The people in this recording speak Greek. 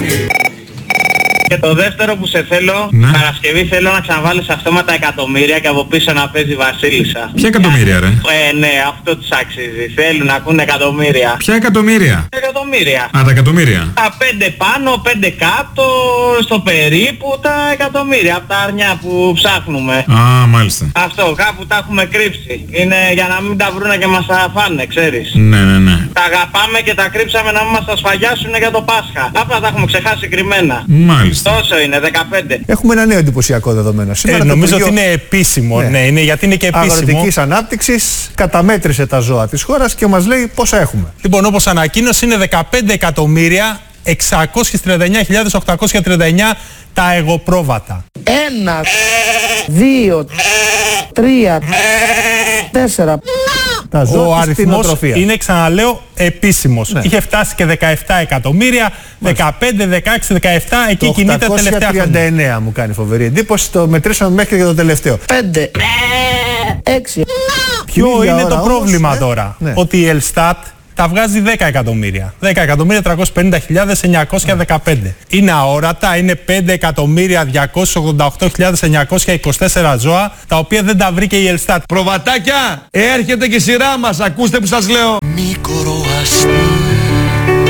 Και το δεύτερο που σε θέλω, ναι. Παρασκευή θέλω να ξαναβάλεις αυτόματα εκατομμύρια και από πίσω να παίζει Βασίλισσα. Ποια εκατομμύρια ρε? Ναι, αυτό τους αξίζει. Θέλουν να ακούνε εκατομμύρια. Ποια εκατομμύρια? Εκατομμύρια. Α, τα εκατομμύρια. Τα 5 πάνω, 5 κάτω, στο περίπου τα εκατομμύρια. Από τα αρνιά που ψάχνουμε. Α, μάλιστα. Αυτό, κάπου τα έχουμε κρύψει. Είναι για να μην τα βρούνε και μας τα φάνε, ξέρεις. Ναι, ναι, ναι. Τα αγαπάμε και τα κρύψαμε να μην μας τα σφαγιάσουν για το Πάσχα. Απλά τα έχουμε ξεχάσει κρυμμένα. Μάλιστα. Τόσο είναι, 15. Έχουμε ένα νέο εντυπωσιακό δεδομένο. Σήμερα νομίζω ότι είναι επίσημο, ναι, είναι, γιατί είναι και επίσημο. Αγροτικής Ανάπτυξης καταμέτρησε τα ζώα της χώρας και μας λέει πόσα έχουμε. Λοιπόν, όπως ανακοίνωσε είναι 15.639.839 τα εγωπρόβατα. 1, 2, 3, 4. Τα ζώα Ο της αριθμός κτηνοτροφίας. είναι, ξαναλέω, επίσημος. Ναι. Είχε φτάσει και 17 εκατομμύρια, 15, 16, 17, εκεί κινείται τα τελευταία χρόνια. 839 μου κάνει φοβερή εντύπωση, το μετρήσαμε μέχρι και το τελευταίο. 5, 6. Ποιο είναι το πρόβλημα τώρα? Ναι. Ότι η Ελστάτ τα βγάζει 10 εκατομμύρια. 10.350.915. Είναι αόρατα, είναι 5.288.924 ζώα, τα οποία δεν τα βρήκε η Ελστάτ. Προβατάκια, έρχεται και η σειρά μας, ακούστε που σας λέω. Μικρό αστείο.